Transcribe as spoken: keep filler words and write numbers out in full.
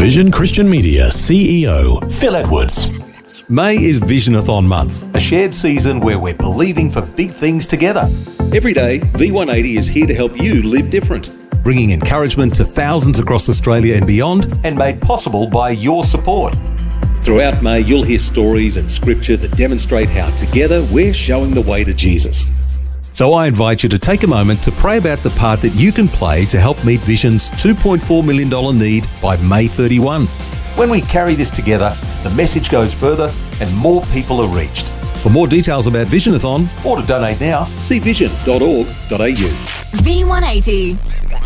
Vision Christian Media C E O Phil Edwards. May is Visionathon month. A shared season where we're believing for big things together. Every day, V one eighty is here to help you live different, bringing encouragement to thousands across Australia and beyond, And made possible by your support. Throughout May, you'll hear stories and scripture that demonstrate how together we're showing the way to Jesus. So I invite you to take a moment to pray about the part that you can play to help meet Vision's two point four million dollars need by May thirty-first. When we carry this together, the message goes further and more people are reached. For more details about Visionathon, Or to donate now, see vision dot org dot a u. V one eighty.